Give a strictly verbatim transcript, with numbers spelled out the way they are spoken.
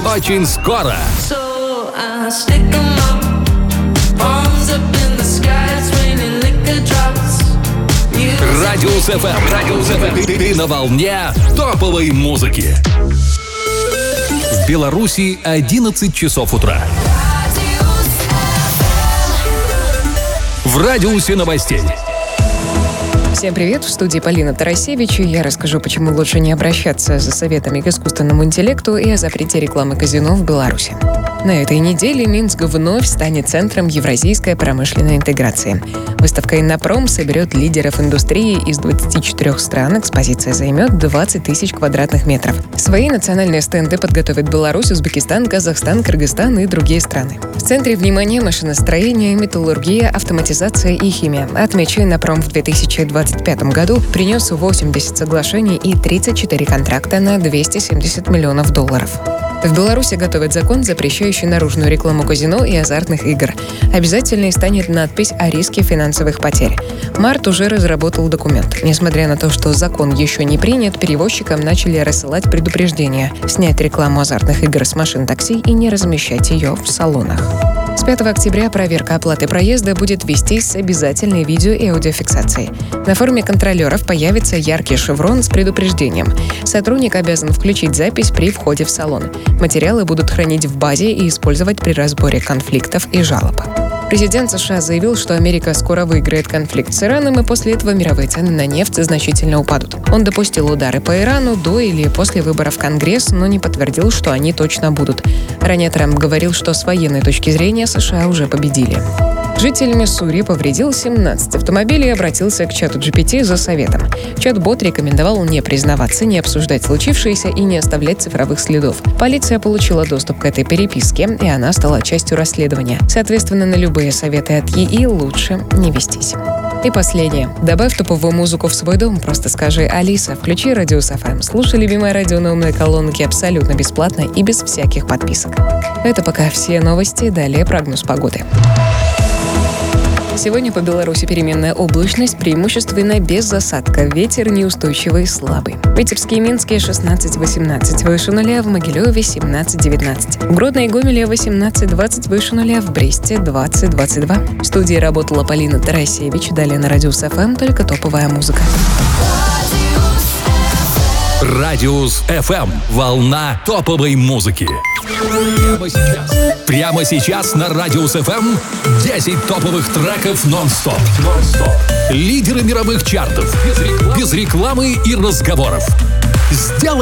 очень скоро. So I stick 'em up, palms up in the sky, it's raining liquor drops. Music. Радиус эф эм. Радиус эф эм. Ты на волне топовой музыки. В Беларуси одиннадцать часов утра. В радиусе новостей. Всем привет, в студии Полина Тарасевич, и я расскажу, почему лучше не обращаться за советами к искусственному интеллекту и о запрете рекламы казино в Беларуси. На этой неделе Минск вновь станет центром евразийской промышленной интеграции. Выставка «Иннопром» соберет лидеров индустрии из двадцати четырёх стран. Экспозиция займет двадцать тысяч квадратных метров. Свои национальные стенды подготовят Беларусь, Узбекистан, Казахстан, Кыргызстан и другие страны. В центре внимания машиностроение, металлургия, автоматизация и химия. Отмечу, «Иннопром» в две тысячи двадцать пятом году принес восемьдесят соглашений и тридцать четыре контракта на двести семьдесят миллионов долларов. В Беларуси готовят закон, запрещающий наружную рекламу казино и азартных игр. Обязательной станет надпись о риске финансовых потерь. Март уже разработал документ. Несмотря на то, что закон еще не принят, перевозчикам начали рассылать предупреждения: снять рекламу азартных игр с машин такси и не размещать ее в салонах. С пятого октября проверка оплаты проезда будет вестись с обязательной видео- и аудиофиксацией. На форме контролеров появится яркий шеврон с предупреждением. Сотрудник обязан включить запись при входе в салон. Материалы будут хранить в базе и использовать при разборе конфликтов и жалоб. Президент США заявил, что Америка скоро выиграет конфликт с Ираном, и после этого мировые цены на нефть значительно упадут. Он допустил удары по Ирану до или после выборов в Конгресс, но не подтвердил, что они точно будут. Ранее Трамп говорил, что с военной точки зрения США уже победили. Житель Миссури повредил семнадцать автомобилей и обратился к чату джи пи ти за советом. Чат-бот рекомендовал не признаваться, не обсуждать случившееся и не оставлять цифровых следов. Полиция получила доступ к этой переписке, и она стала частью расследования. Соответственно, на любые советы от ЕИ лучше не вестись. И последнее. Добавь топовую музыку в свой дом. Просто скажи: «Алиса, включи Радиус эф эм». Слушай любимое радио на умной колонке абсолютно бесплатно и без всяких подписок. Это пока все новости. Далее прогноз погоды. Сегодня по Беларуси переменная облачность, преимущественно без осадка. Ветер неустойчивый и слабый. В Витебске и Минске шестнадцать восемнадцать, выше нуля, в Могилеве семнадцать девятнадцать. В Гродно и Гомеле восемнадцать двадцать, выше нуля, в Бресте двадцать двадцать два. В студии работала Полина Тарасевич. Далее на Радиус эф эм только топовая музыка. Радиус эф эм. Волна топовой музыки. Прямо сейчас. Прямо сейчас на Радиус эф эм десять топовых треков нон-стоп. нон-стоп. Лидеры мировых чартов. Без рекламы, без рекламы и разговоров. Сделай